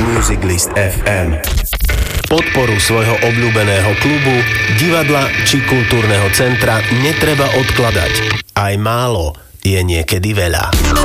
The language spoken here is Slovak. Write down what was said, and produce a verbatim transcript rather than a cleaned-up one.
Music List ef em. Podporu svojho obľúbeného klubu, divadla či kultúrneho centra netreba odkladať. Aj málo je niekedy veľa.